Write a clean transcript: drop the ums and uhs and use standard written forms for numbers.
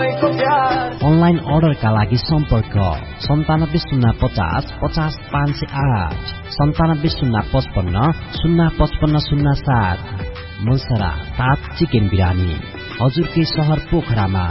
Online अर्डरका लागि सम्पर्क 9705050508 970555055507। मुलसरा तात चिकन बिरानी हजुरकै शहर पोखरामा।